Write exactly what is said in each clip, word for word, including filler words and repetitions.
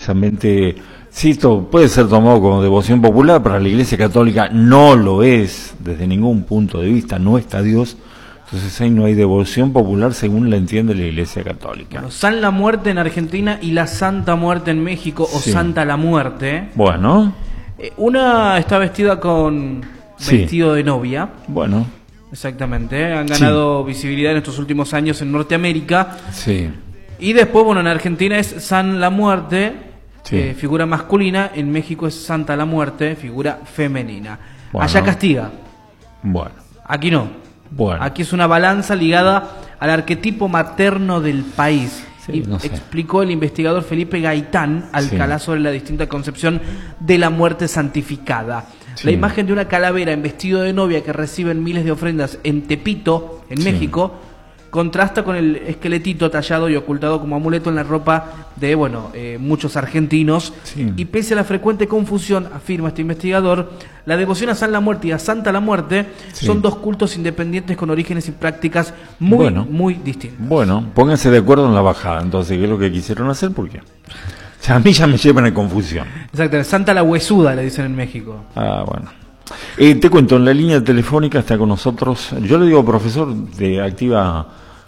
precisamente, sí, esto puede ser tomado como devoción popular, para la Iglesia Católica no lo es, desde ningún punto de vista, no está Dios. Entonces ahí no hay devoción popular según la entiende la Iglesia Católica. Bueno, San la Muerte en Argentina y la Santa Muerte en México, o sí. Santa la Muerte. Bueno. Eh, una está vestida con sí. vestido de novia. Bueno. Exactamente. ¿eh? Han ganado sí. visibilidad en estos últimos años en Norteamérica. Sí. Y después, bueno, en Argentina es San la Muerte, sí. eh, figura masculina. En México es Santa la Muerte, figura femenina. Bueno. Allá castiga. Bueno. Aquí no. Bueno. Aquí es una balanza ligada al arquetipo materno del país. Sí, y no sé. Explicó el investigador Felipe Gaitán Alcalá sí. sobre la distinta concepción de la muerte santificada. Sí. La imagen de una calavera en vestido de novia que reciben miles de ofrendas en Tepito, en sí. México, contrasta con el esqueletito tallado y ocultado como amuleto en la ropa de, bueno, eh, muchos argentinos. Sí. Y pese a la frecuente confusión, afirma este investigador, la devoción a San la Muerte y a Santa la Muerte sí. son dos cultos independientes con orígenes y prácticas muy, bueno, muy distintas. Bueno, pónganse de acuerdo en la bajada, entonces, ¿qué es lo que quisieron hacer? ¿Por qué? O sea, a mí ya me llevan a confusión. Exacto, Santa la Huesuda le dicen en México. Ah, bueno. Eh, te cuento, en la línea telefónica está con nosotros, yo le digo profesor de activa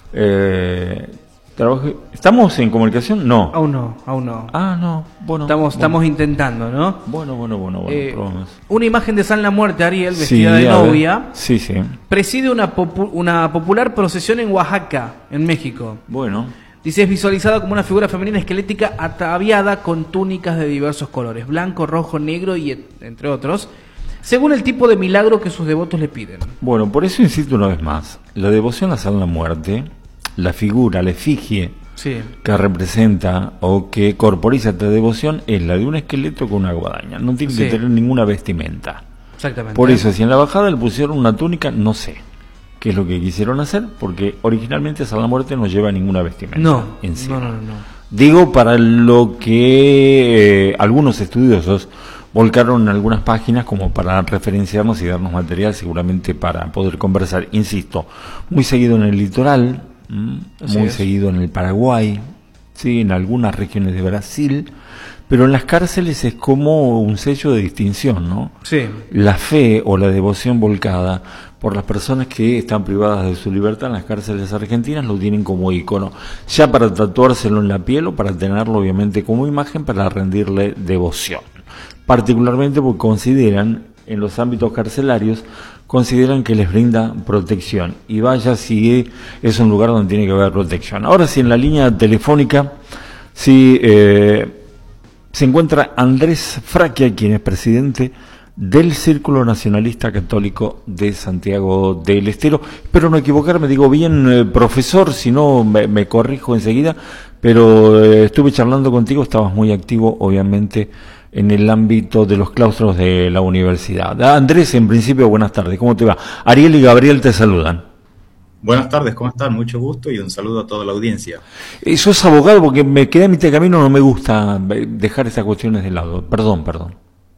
eh, trabajo. ¿Estamos en comunicación? No. Aún no, aún no. Ah, no, bueno. Estamos, bueno. estamos intentando, ¿no? Bueno, bueno, bueno, bueno. Eh, una imagen de San la Muerte, Ariel, vestida sí, de novia. Sí, sí. Preside una, popu una popular procesión en Oaxaca, en México. Bueno. Dice, es visualizada como una figura femenina esquelética ataviada con túnicas de diversos colores, blanco, rojo, negro y entre otros, según el tipo de milagro que sus devotos le piden. Bueno, por eso insisto una vez más, la devoción a San la Muerte, la figura, la efigie sí. que representa o que corporiza esta devoción es la de un esqueleto con una guadaña, no tiene sí. que tener ninguna vestimenta. Exactamente. Por eso, si en la bajada le pusieron una túnica, no sé qué es lo que quisieron hacer, porque originalmente San la Muerte no lleva ninguna vestimenta. No, encima. no, no, no. Digo, para lo que eh, algunos estudiosos volcaron en algunas páginas como para referenciarnos y darnos material seguramente para poder conversar. Insisto, muy seguido en el litoral, Así muy es. seguido en el Paraguay, sí, en algunas regiones de Brasil, pero en las cárceles es como un sello de distinción, ¿no? Sí. La fe o la devoción volcada por las personas que están privadas de su libertad en las cárceles argentinas lo tienen como icono, ya para tatuárselo en la piel o para tenerlo obviamente como imagen para rendirle devoción. Particularmente porque consideran, en los ámbitos carcelarios, consideran que les brinda protección. Y vaya si es un lugar donde tiene que haber protección. Ahora sí, en la línea telefónica, sí, eh, se encuentra Andrés Fraquia, quien es presidente del Círculo Nacionalista Católico de Santiago del Estero. Espero no equivocarme, digo bien, eh, profesor, si no me, me corrijo enseguida, pero eh, estuve charlando contigo, estabas muy activo, obviamente, en el ámbito de los claustros de la universidad. Andrés, en principio, buenas tardes, ¿cómo te va? Ariel y Gabriel te saludan. Buenas tardes, ¿cómo están? Mucho gusto y un saludo a toda la audiencia. Eh, ¿Sos abogado? Porque me quedé a mitad de camino, no me gusta dejar esas cuestiones de lado. Perdón, perdón.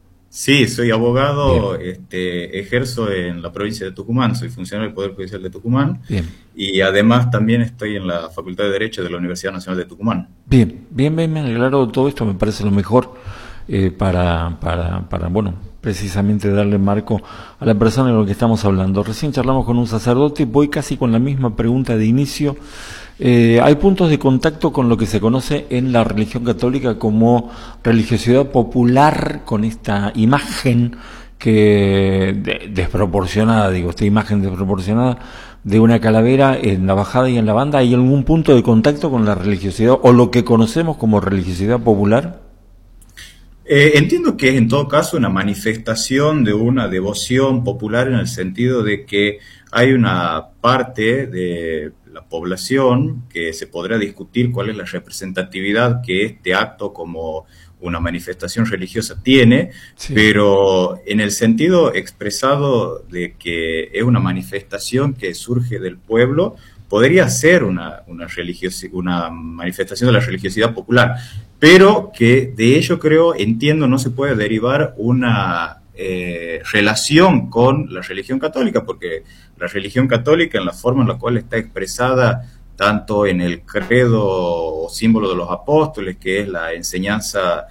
Sí, soy abogado, este, ejerzo en la provincia de Tucumán, soy funcionario del Poder Judicial de Tucumán. Bien. Y además también estoy en la Facultad de Derecho de la Universidad Nacional de Tucumán. Bien, bien, bien, me aclaro todo esto, me parece lo mejor eh, para, para, para, bueno, precisamente darle marco a la persona de lo que estamos hablando. Recién charlamos con un sacerdote, voy casi con la misma pregunta de inicio. Eh, hay puntos de contacto con lo que se conoce en la religión católica como religiosidad popular, con esta imagen que de, desproporcionada, digo, esta imagen desproporcionada de una calavera en la bajada y en la banda. ¿Hay algún punto de contacto con la religiosidad o lo que conocemos como religiosidad popular? Eh, entiendo que es en todo caso una manifestación de una devoción popular en el sentido de que hay una parte de la población que se podrá discutir cuál es la representatividad que este acto como una manifestación religiosa tiene, sí. Pero en el sentido expresado de que es una manifestación que surge del pueblo, podría ser una, una, religiosi- una manifestación de la religiosidad popular, pero que de ello creo, entiendo, no se puede derivar una eh, relación con la religión católica, porque la religión católica, en la forma en la cual está expresada tanto en el credo o símbolo de los apóstoles, que es la enseñanza